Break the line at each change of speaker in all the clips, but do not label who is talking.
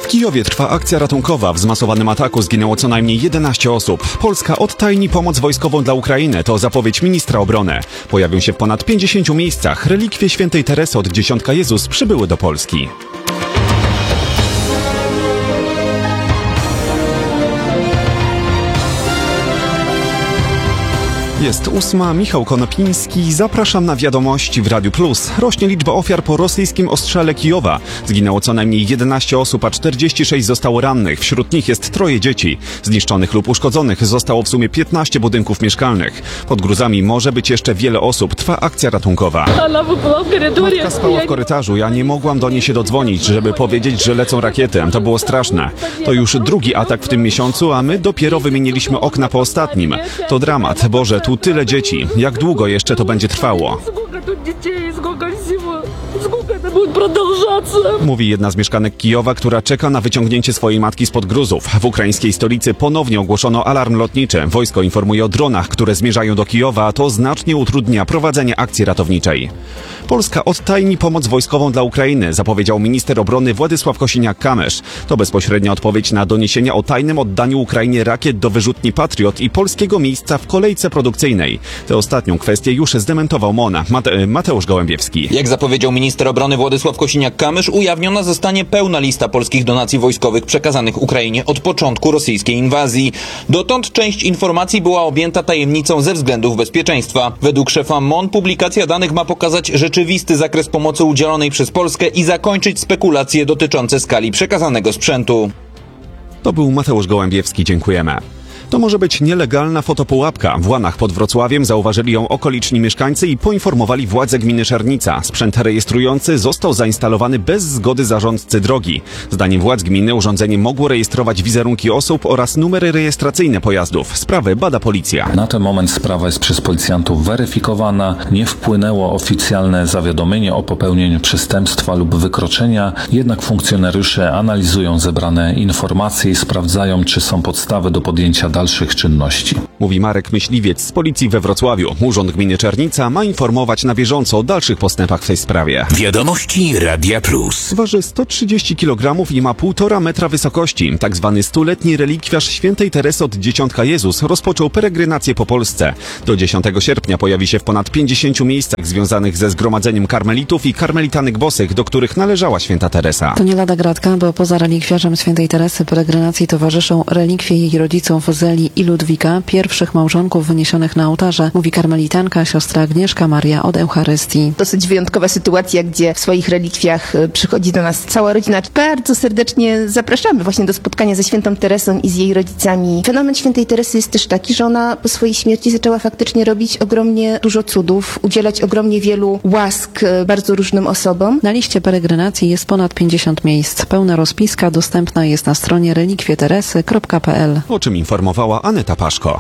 W Kijowie trwa akcja ratunkowa. W zmasowanym ataku zginęło co najmniej 11 osób. Polska odtajni pomoc wojskową dla Ukrainy. To zapowiedź ministra obrony. Pojawią się w ponad 50 miejscach. Relikwie świętej Teresy od Dziesiątka Jezus przybyły do Polski. Jest 8, Michał Konopiński. Zapraszam na wiadomości w Radiu Plus. Rośnie liczba ofiar po rosyjskim ostrzale Kijowa. Zginęło co najmniej 11 osób, a 46 zostało rannych. Wśród nich jest 3 dzieci. Zniszczonych lub uszkodzonych zostało w sumie 15 budynków mieszkalnych. Pod gruzami może być jeszcze wiele osób. Trwa akcja ratunkowa. Matka spała w korytarzu. Ja nie mogłam do niej się dodzwonić, żeby powiedzieć, że lecą rakiety. To było straszne. To już drugi atak w tym miesiącu, a my dopiero wymieniliśmy okna po ostatnim. To dramat. Boże, tu tyle dzieci. Jak długo jeszcze to będzie trwało? Mówi jedna z mieszkanek Kijowa, która czeka na wyciągnięcie swojej matki spod gruzów. W ukraińskiej stolicy ponownie ogłoszono alarm lotniczy. Wojsko informuje o dronach, które zmierzają do Kijowa, a to znacznie utrudnia prowadzenie akcji ratowniczej. Polska odtajni pomoc wojskową dla Ukrainy, zapowiedział minister obrony Władysław Kosiniak-Kamysz. To bezpośrednia odpowiedź na doniesienia o tajnym oddaniu Ukrainie rakiet do wyrzutni Patriot i polskiego miejsca w kolejce produkcyjnej. Tę ostatnią kwestię już zdementował MON. Mateusz Gołębiewski.
Jak zapowiedział minister obrony Władysław Kosiniak-Kamysz, ujawniona zostanie pełna lista polskich donacji wojskowych przekazanych Ukrainie od początku rosyjskiej inwazji. Dotąd część informacji była objęta tajemnicą ze względów bezpieczeństwa. Według szefa MON publikacja danych ma pokazać rzeczywisty zakres pomocy udzielonej przez Polskę i zakończyć spekulacje dotyczące skali przekazanego sprzętu.
To był Mateusz Gołębiewski. Dziękujemy. To może być nielegalna fotopułapka. W Łanach pod Wrocławiem zauważyli ją okoliczni mieszkańcy i poinformowali władze gminy Szernica. Sprzęt rejestrujący został zainstalowany bez zgody zarządcy drogi. Zdaniem władz gminy urządzenie mogło rejestrować wizerunki osób oraz numery rejestracyjne pojazdów. Sprawę bada policja.
Na ten moment sprawa jest przez policjantów weryfikowana. Nie wpłynęło oficjalne zawiadomienie o popełnieniu przestępstwa lub wykroczenia. Jednak funkcjonariusze analizują zebrane informacje i sprawdzają, czy są podstawy do podjęcia dalszych czynności.
Mówi Marek Myśliwiec z policji we Wrocławiu. Urząd Gminy Czernica ma informować na bieżąco o dalszych postępach w tej sprawie.
Wiadomości Radia Plus.
Waży 130 kg i ma 1,5 metra wysokości. Tak zwany 100-letni relikwiarz świętej Teresy od Dziesiątka Jezus rozpoczął peregrinację po Polsce. Do 10 sierpnia pojawi się w ponad 50 miejscach związanych ze zgromadzeniem karmelitów i karmelitanek bosych, do których należała święta Teresa.
To nie lada gratka, bo poza relikwiarzem świętej Teresy peregrinacji towarzyszą relikwie jej rodziców Zeli i Ludwika, pierwszych małżonków wyniesionych na ołtarze, mówi karmelitanka siostra Agnieszka Maria od Eucharystii.
Dosyć wyjątkowa sytuacja, gdzie w swoich relikwiach przychodzi do nas cała rodzina. Bardzo serdecznie zapraszamy właśnie do spotkania ze świętą Teresą i z jej rodzicami. Fenomen świętej Teresy jest też taki, że ona po swojej śmierci zaczęła faktycznie robić ogromnie dużo cudów, udzielać ogromnie wielu łask bardzo różnym osobom.
Na liście peregrinacji jest ponad 50 miejsc. Pełna rozpiska dostępna jest na stronie relikwieteresy.pl.
O czym informowała Aneta Paszko.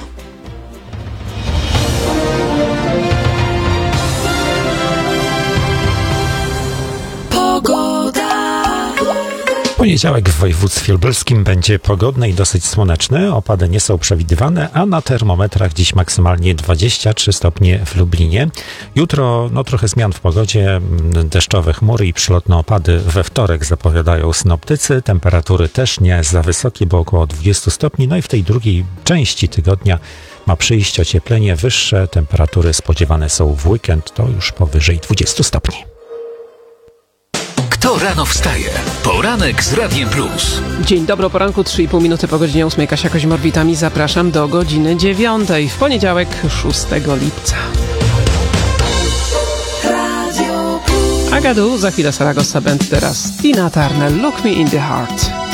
Poniedziałek w województwie lubelskim będzie pogodny i dosyć słoneczny. Opady nie są przewidywane, a na termometrach dziś maksymalnie 23 stopnie w Lublinie. Jutro trochę zmian w pogodzie, deszczowe chmury i przelotne opady we wtorek zapowiadają synoptycy. Temperatury też nie za wysokie, bo około 20 stopni. No i w tej drugiej części tygodnia ma przyjść ocieplenie. Wyższe temperatury spodziewane są w weekend, to już powyżej 20 stopni.
Kto rano wstaje? Poranek z Radiem Plus.
Dzień dobry, o poranku 3,5 minuty po godzinie 8. Kasia Koźmor-Witami. Zapraszam do godziny 9. W poniedziałek 6 lipca. Agadu, za chwilę Saragossa Band, teraz Tina Turner, Look Me in the Heart.